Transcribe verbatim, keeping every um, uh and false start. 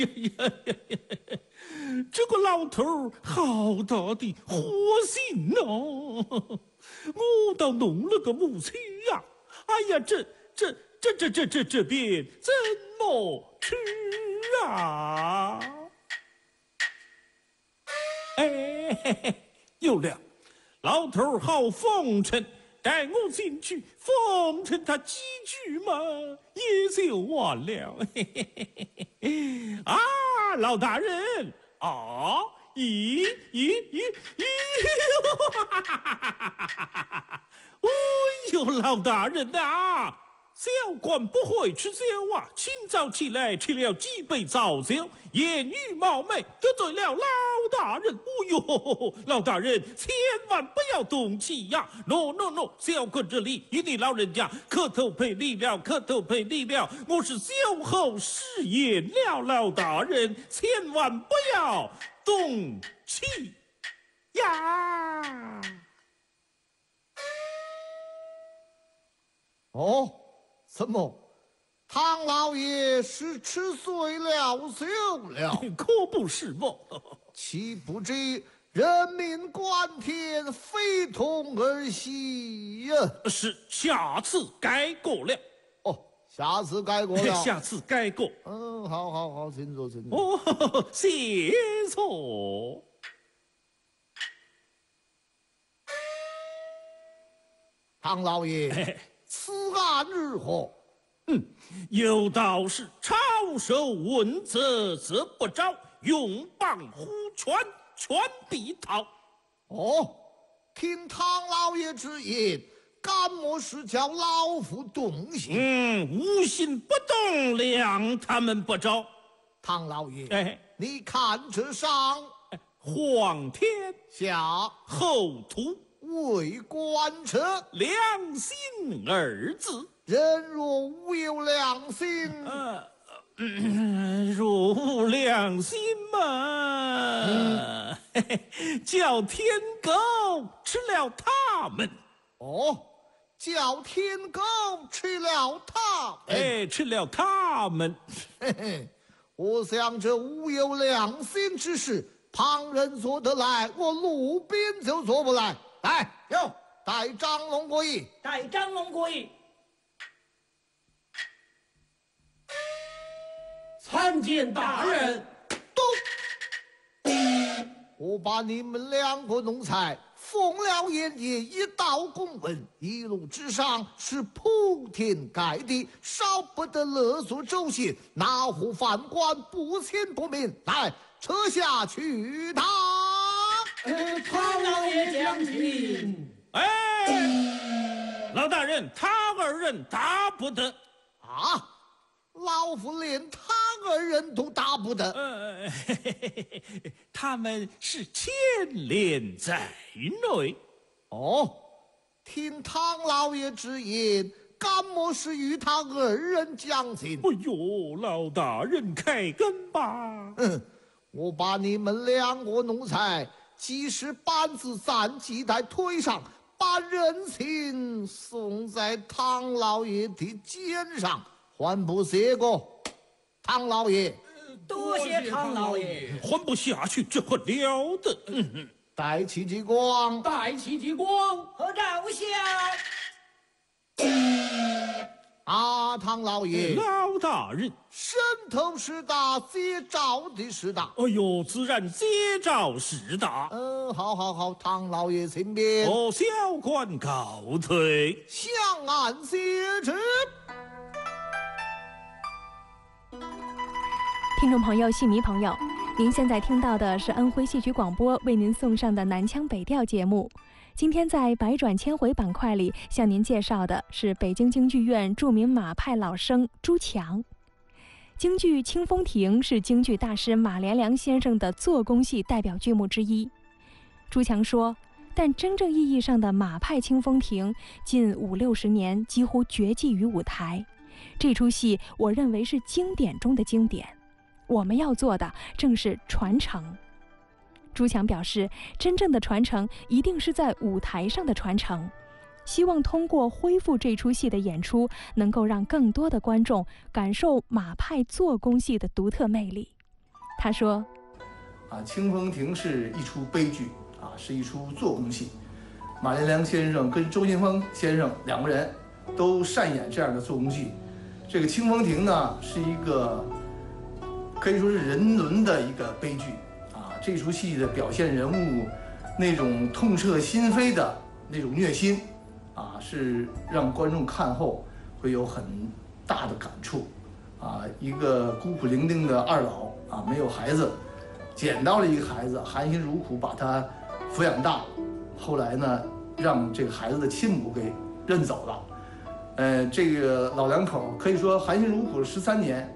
这个老头儿好大的火性哦！我倒弄了个木器呀、啊！哎呀，这这这这这这这边怎么吃啊？哎，嘿嘿有了，老头儿好奉承，带我进去奉承他几句嘛，也就完了。嘿嘿嘿嘿嘿啊，老大人啊！咦咦咦咦！哈哈哈哈哈哈！哎呦，老大人呐、啊，小官不会吃酒啊，清早起来吃了几杯早酒，言语冒昧，得罪了老大人。哦呦，老大人千万不要动气呀 ！No No No， 小官这里与你老人家磕头赔礼了，磕头赔礼了，我是酒后失言了，老大人千万不要动气呀！ 哦，怎么？唐老爷是吃醉了酒了？ 可不是嘛！ 岂不知人命关天，非同儿戏呀！ 是，下次改过了。 哦，下次改过了。 下次改过。 嗯，好好好，请坐，请坐。 哦，谢错。 唐老爷，此案如何？ 嗯，有道是抄手问责责不招，用棒呼拳拳必逃。 哦，听唐老爷之言，干么事叫老夫动心？ 嗯，无心不动，谅他们不招。 唐老爷， 哎， 你看这上， 皇天下后土， 为官者良心二字。 人若无有良心， 呃，嗯、若无良心嘛，嗯、叫天狗吃了他们。 哦，叫天狗吃了他们。 哎，吃了他们。 嘿嘿，我想这无有良心之事，旁人做得来，我路边就做不来。来，哟，带张龙过意， 带张龙过意。参见大人。 都，我把你们两个奴才奉了爷爷一道公文，一路之上是铺天盖地，少不得勒索州县，哪户犯官不亲不明，来撤下去他。 呃，唐老爷将军。 哎，老大人，他二人打不得啊！老夫连他二人都打不得。 呃，嘿嘿嘿嘿，他们是牵连在内。 哦，听唐老爷之言，干么是与他二人将亲？ 哎呦，老大人开根吧！ 嗯，我把你们两个奴才即使板子站系在腿上，把人情送在唐老爷的肩上，还不谢过？唐老爷， 多谢唐老爷。 还不下去，这可了得！嗯嗯， 带起激光， 带起激光和照相。 啊，唐老爷， 老大人， 伸头是大，接招的是大。 哎呦，自然接招是大。 嗯，好好好，唐老爷请便。 哦，小官告退。 向案谢之。 听众朋友、戏迷朋友，您现在听到的是安徽戏曲广播为您送上的南腔北调节目。今天在百转千回板块里向您介绍的是北京京剧院著名马派老生朱强。京剧《清风亭》是京剧大师马连良先生的做工戏代表剧目之一。朱强说，但真正意义上的马派《清风亭》近五六十年几乎绝迹于舞台。这出戏我认为是经典中的经典，我们要做的正是传承。朱强表示，真正的传承一定是在舞台上的传承，希望通过恢复这出戏的演出，能够让更多的观众感受马派做工戏的独特魅力。 他说：“ 啊，《清风亭》是一出悲剧啊，是一出做工戏。马连良先生跟周新芳先生两个人都擅演这样的做工戏。这个《清风亭》呢，是一个可以说是人伦的一个悲剧啊。这出戏的表现人物那种痛彻心扉的那种虐心啊，是让观众看后会有很大的感触啊。一个孤苦伶仃的二老啊，没有孩子，捡到了一个孩子，含辛茹苦把他抚养大，后来呢，让这个孩子的亲母给认走了。呃，这个老两口可以说含辛茹苦了十三年，